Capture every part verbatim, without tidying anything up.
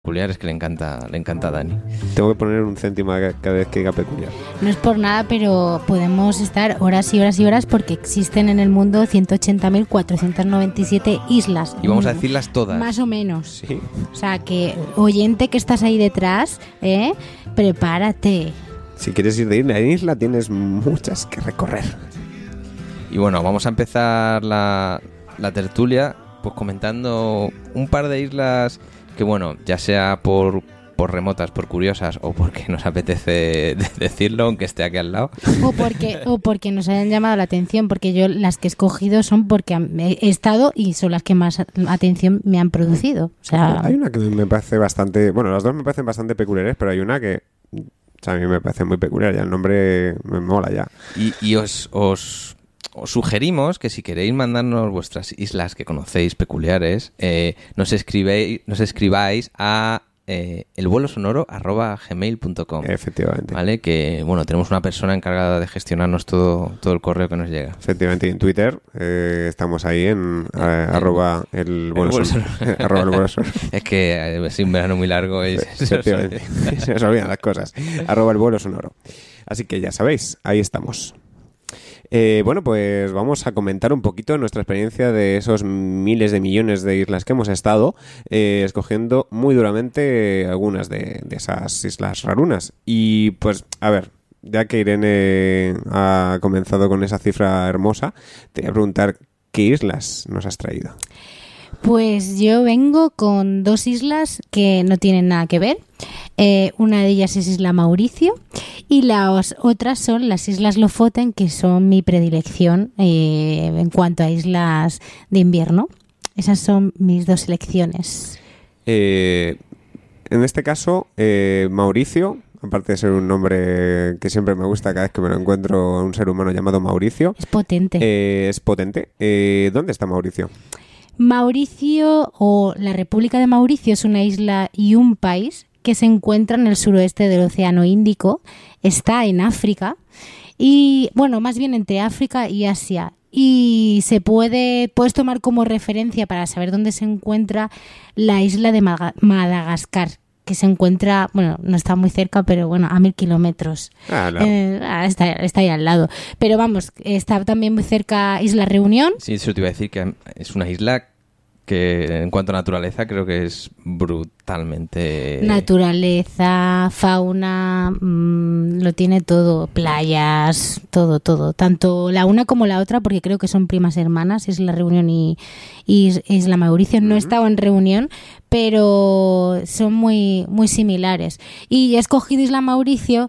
peculiares que le encanta, le encanta a Dani. Tengo que poner un céntimo cada vez que diga peculiar. No es por nada, pero podemos estar horas y horas y horas porque existen en el mundo ciento ochenta mil cuatrocientas noventa y siete islas. Y vamos a decirlas todas. Más o menos. Sí. O sea que, oyente que estás ahí detrás, ¿eh? Prepárate. Si quieres ir de isla en isla, tienes muchas que recorrer. Y bueno, vamos a empezar la, la tertulia pues comentando un par de islas que, bueno, ya sea por, por remotas, por curiosas o porque nos apetece decirlo, aunque esté aquí al lado. O porque, o porque nos hayan llamado la atención, porque yo las que he escogido son porque he estado y son las que más atención me han producido. O sea, hay una que me parece bastante... Bueno, las dos me parecen bastante peculiares, pero hay una que... O sea, a mí me parece muy peculiar, ya el nombre me mola ya. Y, y os... os Os sugerimos que si queréis mandarnos vuestras islas que conocéis peculiares, eh, nos escribéis, nos escribáis a eh, elvuelosonoro arroba gmail punto com. Efectivamente. ¿Vale? Que bueno, tenemos una persona encargada de gestionarnos todo, todo el correo que nos llega. Efectivamente, y en Twitter eh, estamos ahí en eh, arroba el vuelo sonoro. Arroba el vuelo sonoro. Es que eh, es un verano muy largo y efectivamente, se nos olvidan las cosas. Arroba el vuelo sonoro. Así que ya sabéis, ahí estamos. Eh, bueno, pues vamos a comentar un poquito nuestra experiencia de esos miles de millones de islas que hemos estado, eh, escogiendo muy duramente algunas de, de esas islas rarunas. Y pues, a ver, ya que Irene ha comenzado con esa cifra hermosa, te voy a preguntar ¿qué islas nos has traído? Pues yo vengo con dos islas que no tienen nada que ver. Eh, una de ellas es Isla Mauricio y las otras son las Islas Lofoten, que son mi predilección eh, en cuanto a islas de invierno. Esas son mis dos selecciones. Eh, en este caso, eh, Mauricio, aparte de ser un nombre que siempre me gusta cada vez que me lo encuentro a un ser humano llamado Mauricio. Es potente. Eh, es potente. Eh, ¿Dónde está Mauricio? Mauricio, o la República de Mauricio, es una isla y un país que se encuentra en el suroeste del Océano Índico. Está en África y, bueno, más bien entre África y Asia. Y se puede, puedes tomar como referencia para saber dónde se encuentra la isla de Madagascar, que se encuentra, bueno, no está muy cerca, pero bueno, a mil kilómetros. Ah, no. eh, está, está ahí al lado. Pero vamos, está también muy cerca Isla Reunión. Sí, eso te iba a decir, que es una isla que en cuanto a naturaleza creo que es brutalmente... Naturaleza, fauna, mmm, lo tiene todo, playas, todo, todo. Tanto la una como la otra, porque creo que son primas hermanas, Isla Reunión y, y Isla Mauricio. No he estado en Reunión, pero son muy, muy similares. Y he escogido Isla Mauricio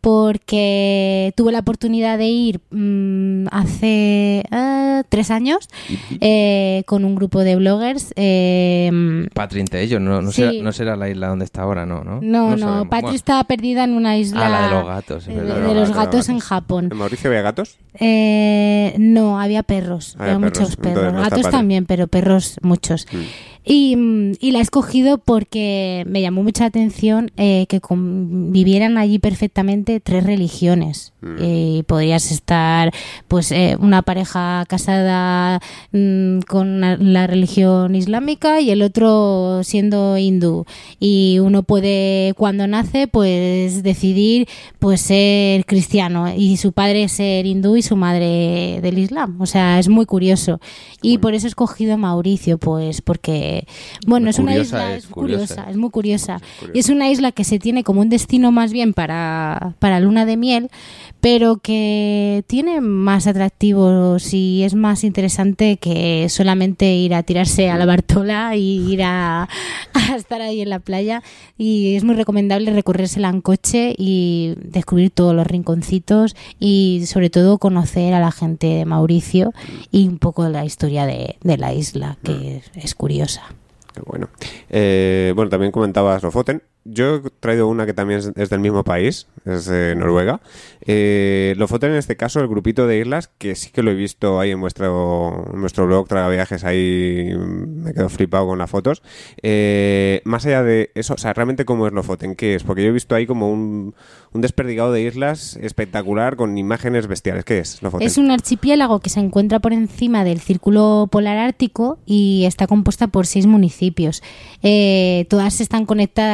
porque tuve la oportunidad de ir mmm, hace uh, tres años eh, con un grupo de bloggers. Eh, Patri ellos, no, no, sí. será, no será la isla donde está ahora, ¿no? No, no, no, no Patri bueno. está perdida en una isla... Ah, la de los gatos. De, de, de, de, de los gatos, gatos en Japón. ¿En Mauricio había gatos? Eh, no, había perros. Había había perros. muchos perros. Entonces no está Gatos Patri. también, pero perros muchos. Mm. Y, y la he escogido porque me llamó mucha atención eh, que convivieran allí perfectamente tres religiones. Mm. Eh, podrías estar, pues, eh, una pareja casada mm, con una, la religión islámica y el otro siendo hindú. Y uno puede, cuando nace, pues decidir, pues, ser cristiano y su padre ser hindú y su madre del Islam. O sea, es muy curioso. Y bueno, por eso he escogido Mauricio, pues, porque bueno, es una isla, es, es curiosa, curiosa, es muy curiosa. Y es una isla que se tiene como un destino más bien para, para luna de miel, pero que tiene más atractivos y es más interesante que solamente ir a tirarse a la Bartola y ir a, a estar ahí en la playa. Y es muy recomendable recorrérsela en coche y descubrir todos los rinconcitos y sobre todo conocer a la gente de Mauricio y un poco la historia de, de la isla, que es, es curiosa. Bueno, eh, bueno, también comentabas Lofoten. yo he traído una que también es, es del mismo país, es de Noruega. Eh, Lofoten, en este caso, el grupito de islas, que sí que lo he visto ahí en vuestro, en vuestro blog, Traga Viajes, ahí me quedo flipado con las fotos. Eh, más allá de eso, o sea, realmente cómo es Lofoten, ¿qué es? Porque yo he visto ahí como un, un desperdigado de islas espectacular con imágenes bestiales. ¿Qué es Lofoten? Es un archipiélago que se encuentra por encima del Círculo Polar Ártico y está compuesta por seis municipios. Eh, todas están conectadas